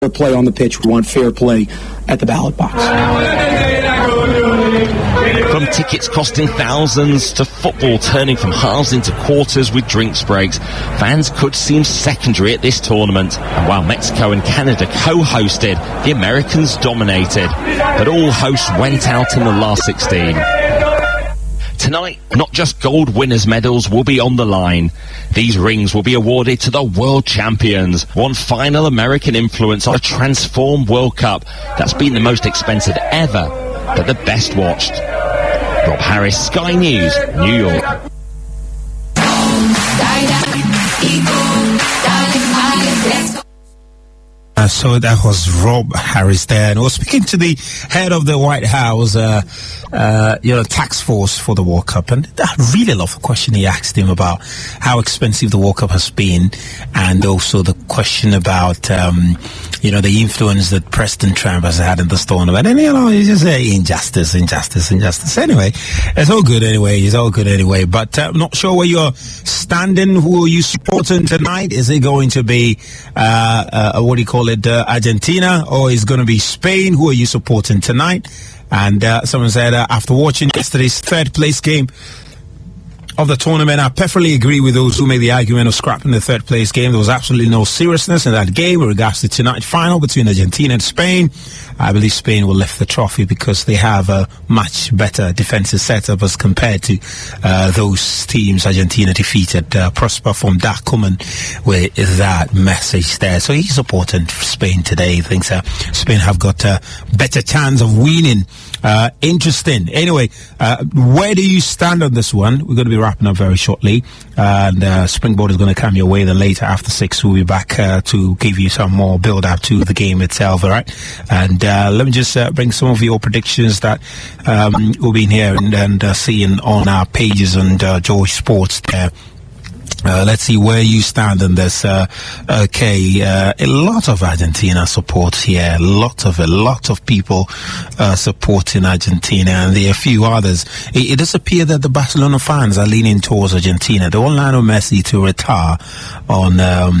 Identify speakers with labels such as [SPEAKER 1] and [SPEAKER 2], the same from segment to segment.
[SPEAKER 1] fair play on the pitch. We want fair play at the ballot box.
[SPEAKER 2] From tickets costing thousands to football turning from halves into quarters with drinks breaks, fans could seem secondary at this tournament. And while Mexico and Canada co-hosted, the Americans dominated. But all hosts went out in the last 16. Tonight, not just gold winners' medals will be on the line. These rings will be awarded to the world champions. One final American influence on a transformed World Cup that's been the most expensive ever, but the best watched. Rob Harris, Sky News, New York.
[SPEAKER 3] So that was Rob Harris there, and we're speaking to the head of the White House, tax force for the World Cup. And I really love the question he asked him about how expensive the World Cup has been, and also the question about, the influence that President Trump has had in this tournament. And, you just say injustice. Anyway, it's all good anyway. But I'm not sure where you're standing. Who are you supporting tonight? Is it going to be, Argentina, or is it going to be Spain? Who are you supporting tonight? And someone said, after watching yesterday's third place game of the tournament, I perfectly agree with those who made the argument of scrapping the third place game. There was absolutely no seriousness in that game with regards to tonight's final between Argentina and Spain. I believe Spain will lift the trophy because they have a much better defensive setup as compared to those teams Argentina defeated. Prosper from Dakuman with that message there. So he's supporting Spain today. He thinks Spain have got a better chance of winning. Interesting. Anyway, where do you stand on this one? We're going to be wrapping up very shortly, and Springboard is going to come your way. Then later after 6 we'll be back to give you some more build up to the game itself. All right, and let me just bring some of your predictions that we've been hearing and seeing on our pages on George Sports there. Let's see where you stand on this. A lot of Argentina support here. A lot of people supporting Argentina, and there are a few others. It does appear that the Barcelona fans are leaning towards Argentina. They want Lionel Messi to retire on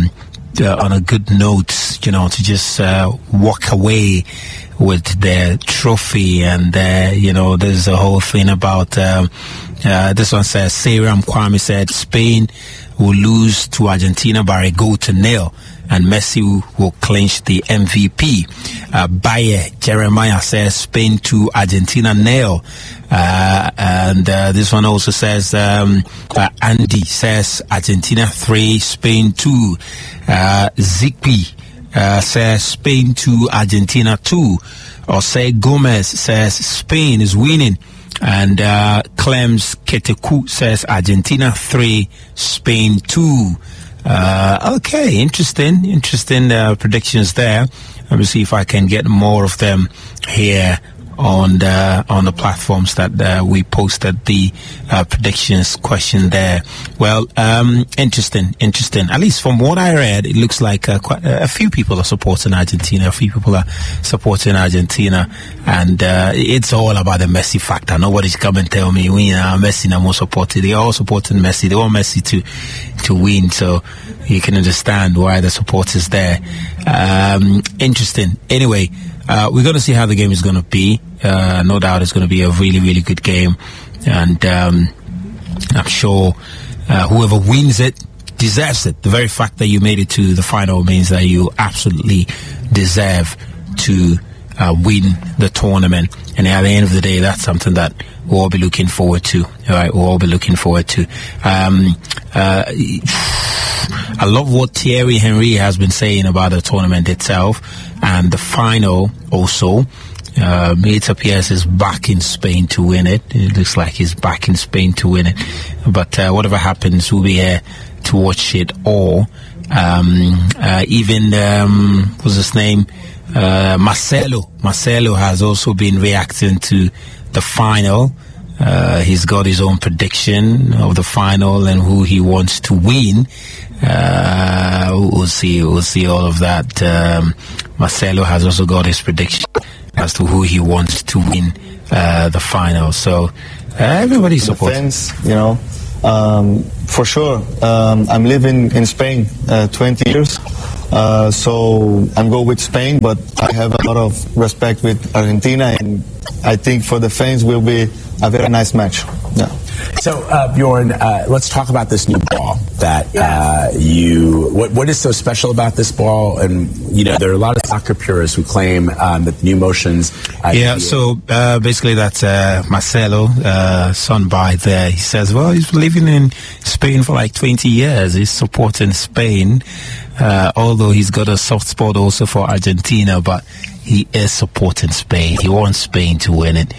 [SPEAKER 3] a good note, to just walk away with their trophy. And there's a whole thing about this one says, Seiram Kwame said Spain will lose to Argentina by a 0-0, and Messi will clinch the MVP. Baye Jeremiah says Spain to Argentina 0. And this one also says, Andy says Argentina 3, Spain 2. Zikpi says Spain to Argentina 2. Jose Gomez says Spain is winning. And Clems Keteku says Argentina 3, Spain 2. Okay, interesting predictions there. Let me see if I can get more of them here on the platforms that we posted the predictions question there. Well, interesting. At least from what I read, it looks like quite a few people are supporting Argentina. And it's all about the Messi factor. Nobody's come and tell me Messi no more supported. They're all supporting Messi. They want Messi to win. So you can understand why the support is there. Interesting. Anyway, we're going to see how the game is going to be. No doubt it's going to be a really, really good game. And I'm sure whoever wins it deserves it. The very fact that you made it to the final means that you absolutely deserve to win the tournament. And at the end of the day, that's something that we'll all be looking forward to. All right, we'll all be looking forward to. I love what Thierry Henry has been saying about the tournament itself and the final also. It appears he's back in Spain to win it. It looks like he's back in Spain to win it. But whatever happens, we'll be here to watch it all. Even, what's his name? Marcelo has also been reacting to the final. He's got his own prediction of the final and who he wants to win. We'll see all of that. Marcelo has also got his prediction as to who he wants to win the final. So everybody's supporting.
[SPEAKER 4] Fans, for sure. I'm living in Spain 20 years. So I'm going with Spain, but I have a lot of respect with Argentina, and I think for the fans will be a very nice match. Yeah.
[SPEAKER 5] So, Bjorn, let's talk about this new ball that what is so special about this ball? And, there are a lot of soccer purists who claim that the new motions...
[SPEAKER 3] so basically that's Marcelo, son by there. He says, well, he's living in Spain for like 20 years. He's supporting Spain, although he's got a soft spot also for Argentina, but he is supporting Spain. He wants Spain to win it.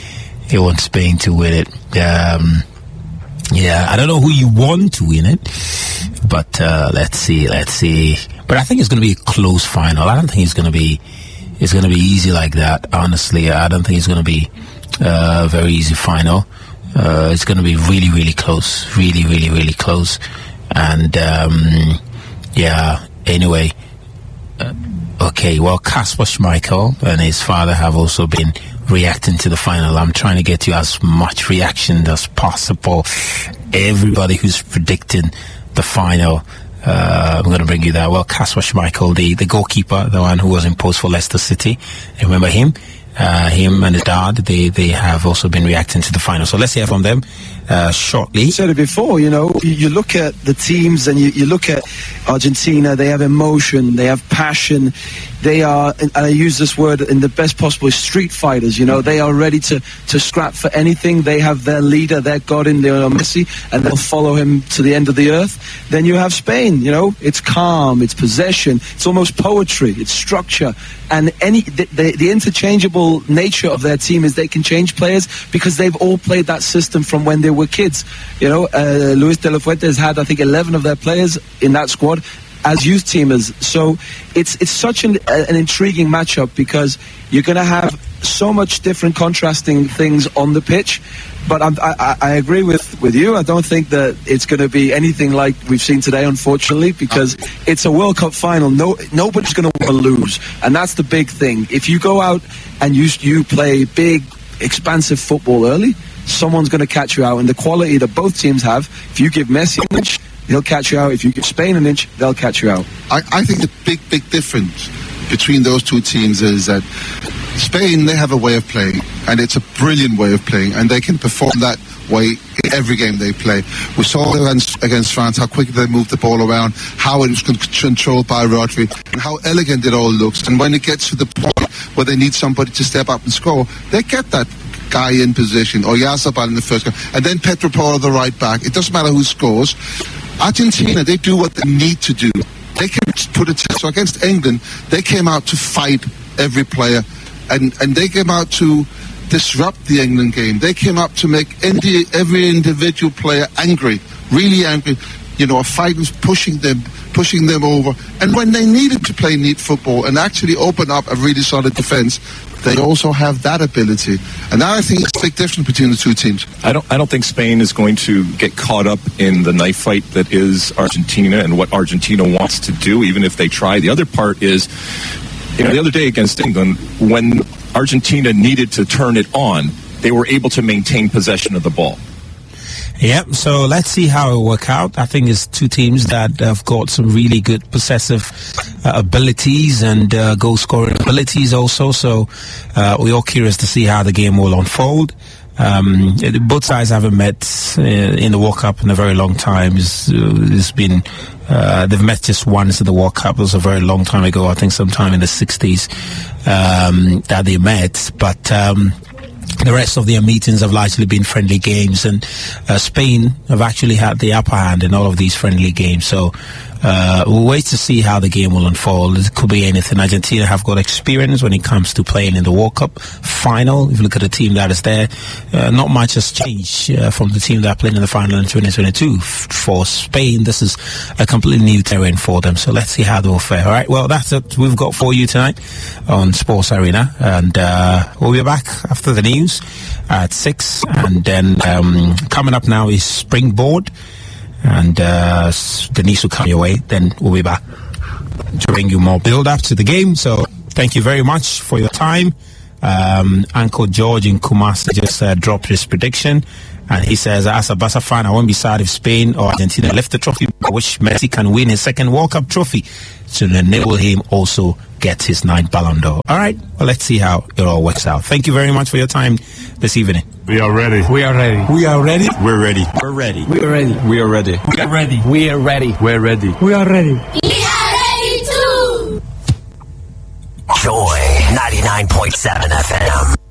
[SPEAKER 3] I don't know who you want to win it, but let's see. But I think it's going to be a close final. I don't think it's going to be easy like that. Honestly, I don't think it's going to be a very easy final. It's going to be really, really close, really, really, really close. And anyway. Okay, well, Kasper Schmeichel and his father have also been reacting to the final. I'm trying to get you as much reaction as possible. Everybody who's predicting the final, I'm going to bring you that. Well, Kasper Schmeichel, the goalkeeper, the one who was in post for Leicester City. Remember him? Him and his dad, they have also been reacting to the final. So let's hear from them shortly.
[SPEAKER 1] You said it before, you look at the teams and you look at Argentina, they have emotion, they have passion, they are, and I use this word in the best possible, street fighters, they are ready to scrap for anything. They have their leader, their god in Lionel Messi, and they'll follow him to the end of the earth. Then you have Spain, it's calm, it's possession, it's almost poetry, it's structure, and the interchangeable nature of their team is they can change players because they've all played that system from when they were kids. Luis de la Fuente has had, I think, 11 of their players in that squad as youth teamers. So it's such an intriguing matchup because you're going to have so much different contrasting things on the pitch. But I agree with you. I don't think that it's going to be anything like we've seen today, unfortunately, because it's a World Cup final. Nobody's going to want to lose, and that's the big thing. If you go out and you play big, expansive football early, someone's going to catch you out. And the quality that both teams have, if you give Messi an inch, he'll catch you out. If you give Spain an inch, they'll catch you out.
[SPEAKER 6] I think the big difference between those two teams is that Spain, they have a way of playing, and it's a brilliant way of playing, and they can perform that way in every game they play. We saw against France how quickly they moved the ball around, how it was controlled by Rodri, and how elegant it all looks. And when it gets to the point where they need somebody to step up and score, they get that guy in position, or Oyarzabal in the first game, and then Pedro Porro, the right back. It doesn't matter who scores. Argentina, they do what they need to do. They can put it. So against England, they came out to fight every player, and they came out to disrupt the England game. They came up to make every individual player angry, really angry. Fighting, pushing them over. And when they needed to play neat football and actually open up a really solid defence, they also have that ability. And now I think it's a big difference between the two teams.
[SPEAKER 7] I don't think Spain is going to get caught up in the knife fight that is Argentina and what Argentina wants to do, even if they try. The other part is, the other day against England, when Argentina needed to turn it on, they were able to maintain possession of the ball.
[SPEAKER 3] Yep, so let's see how it will work out. I think it's two teams that have got some really good possessive abilities and goal-scoring abilities also. So we're all curious to see how the game will unfold. Both sides haven't met in the World Cup in a very long time. It's been they've met just once in the World Cup. It was a very long time ago. I think sometime in the 60s that they met. But the rest of their meetings have largely been friendly games, and Spain have actually had the upper hand in all of these friendly games. So we'll wait to see how the game will unfold. It could be anything. Argentina have got experience when it comes to playing in the World Cup final. If you look at the team that is there, not much has changed from the team that played in the final in 2022. For Spain, this is a completely new terrain for them. So let's see how they will fare. All right, well, that's it we've got for you tonight on Sports Arena. And we'll be back after the news at 6. And then coming up now is Springboard. And Denise will come your way. Then we'll be back to bring you more build-up to the game. So thank you very much for your time. Uncle George in Kumasi just dropped his prediction. And he says, as a Barca fan, I won't be sad if Spain or Argentina lift the trophy. I wish Messi can win his second World Cup trophy to enable him also get his 9th Ballon d'Or. All right, well, let's see how it all works out. Thank you very much for your time this evening.
[SPEAKER 8] We are ready.
[SPEAKER 3] We are ready.
[SPEAKER 5] We are ready.
[SPEAKER 8] We're ready.
[SPEAKER 5] We're ready.
[SPEAKER 3] We are ready.
[SPEAKER 8] We are ready.
[SPEAKER 3] We are ready.
[SPEAKER 5] We are ready.
[SPEAKER 8] We're ready.
[SPEAKER 3] We are ready.
[SPEAKER 9] We are ready too.
[SPEAKER 10] Joy 99.7 FM.